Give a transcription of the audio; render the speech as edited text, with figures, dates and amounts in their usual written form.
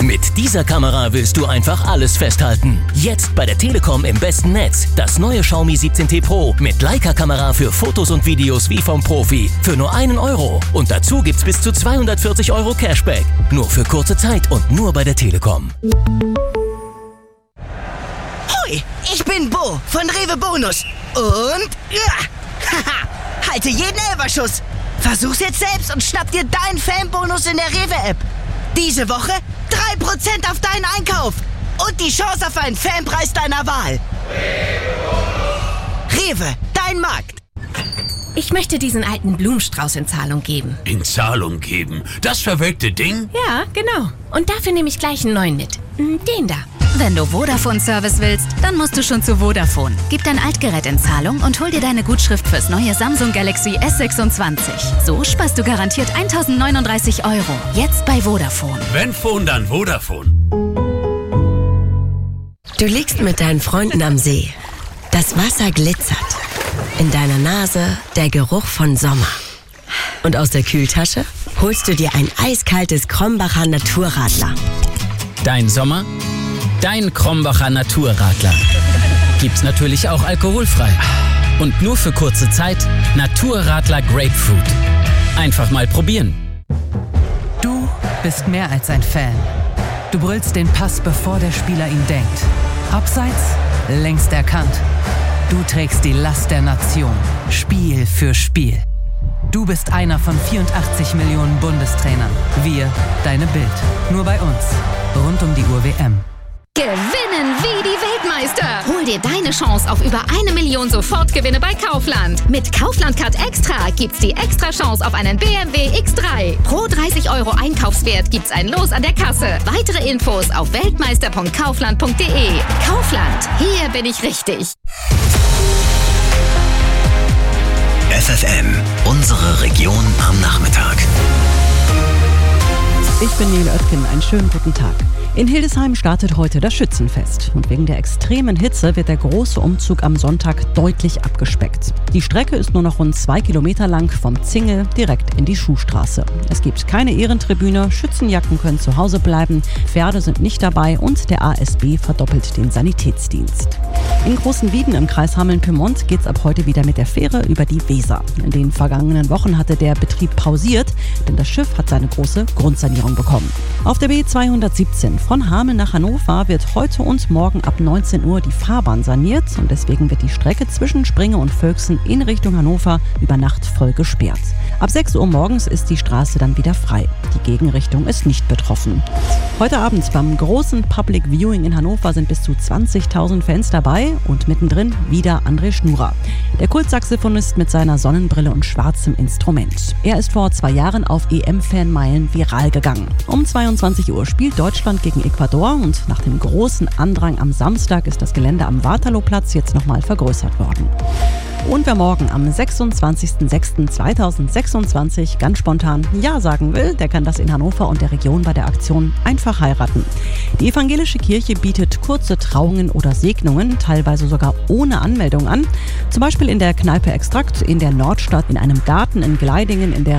Mit dieser Kamera willst du einfach alles festhalten. Jetzt bei der Telekom im besten Netz. Das neue Xiaomi 17T Pro mit Leica-Kamera für Fotos und Videos wie vom Profi. Für nur 1 Euro. Und dazu gibt's bis zu 240 Euro Cashback. Nur für kurze Zeit und nur bei der Telekom. Hoi, ich bin Bo von Rewe Bonus. Und halte jeden Elferschuss. Versuch's jetzt selbst und schnapp dir deinen Fanbonus in der Rewe-App. Diese Woche 3% auf deinen Einkauf und die Chance auf einen Fanpreis deiner Wahl. Rewe, dein Markt. Ich möchte diesen alten Blumenstrauß in Zahlung geben. In Zahlung geben? Das verwelkte Ding? Ja, genau. Und dafür nehme ich gleich einen neuen mit. Den da. Wenn du Vodafone-Service willst, dann musst du schon zu Vodafone. Gib dein Altgerät in Zahlung und hol dir deine Gutschrift fürs neue Samsung Galaxy S26. So sparst du garantiert 1.039 €. Jetzt bei Vodafone. Wenn Phone, dann Vodafone. Du liegst mit deinen Freunden am See. Das Wasser glitzert. In deiner Nase der Geruch von Sommer. Und aus der Kühltasche holst du dir ein eiskaltes Krombacher Naturradler. Dein Sommer? Dein Krombacher Naturradler. Gibt's natürlich auch alkoholfrei. Und nur für kurze Zeit Naturradler Grapefruit. Einfach mal probieren. Du bist mehr als ein Fan. Du brüllst den Pass, bevor der Spieler ihn denkt. Abseits längst erkannt. Du trägst die Last der Nation. Spiel für Spiel. Du bist einer von 84 Millionen Bundestrainern. Wir, deine Bild. Nur bei uns. Rund um die Uhr WM. Gewinnen wie die Weltmeister. Hol dir deine Chance auf über 1 Million Sofortgewinne bei Kaufland. Mit Kaufland Card Extra gibt's die extra Chance auf einen BMW X3. Pro 30 € Einkaufswert gibt's ein Los an der Kasse. Weitere Infos auf weltmeister.kaufland.de. Kaufland, hier bin ich richtig. FFN, unsere Region am Nachmittag. Ich bin Nele Oetken, einen schönen guten Tag. In Hildesheim startet heute das Schützenfest. Und wegen der extremen Hitze wird der große Umzug am Sonntag deutlich abgespeckt. Die Strecke ist nur noch rund 2 Kilometer lang, vom Zingel direkt in die Schuhstraße. Es gibt keine Ehrentribüne, Schützenjacken können zu Hause bleiben, Pferde sind nicht dabei und der ASB verdoppelt den Sanitätsdienst. In Großenwieden im Kreis Hameln-Pyrmont geht's ab heute wieder mit der Fähre über die Weser. In den vergangenen Wochen hatte der Betrieb pausiert, denn das Schiff hat seine große Grundsanierung bekommen. Auf der B217 von Hameln nach Hannover wird heute und morgen ab 19 Uhr die Fahrbahn saniert und deswegen wird die Strecke zwischen Springe und Völksen in Richtung Hannover über Nacht voll gesperrt. Ab 6 Uhr morgens ist die Straße dann wieder frei. Die Gegenrichtung ist nicht betroffen. Heute Abend beim großen Public Viewing in Hannover sind bis zu 20.000 Fans dabei und mittendrin wieder André Schnurer. Der Kultsaxophonist mit seiner Sonnenbrille und schwarzem Instrument. Er ist vor 2 Jahren auf EM-Fanmeilen viral gegangen. Um 22 Uhr spielt Deutschland gegen Ecuador und nach dem großen Andrang am Samstag ist das Gelände am Waterlooplatz jetzt nochmal vergrößert worden. Und wer morgen am 26.06.2026 ganz spontan Ja sagen will, der kann das in Hannover und der Region bei der Aktion Einfach heiraten. Die evangelische Kirche bietet kurze Trauungen oder Segnungen, teilweise sogar ohne Anmeldung an. Zum Beispiel in der Kneipe Extrakt, in der Nordstadt, in einem Garten in Gleidingen, in der